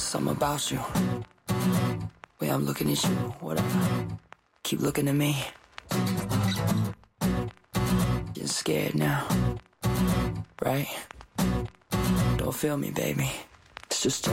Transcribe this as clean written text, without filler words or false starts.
Something about you. Way I'm looking at you, whatever. Keep looking at me. You're scared now, right? Don't feel me, baby. It's just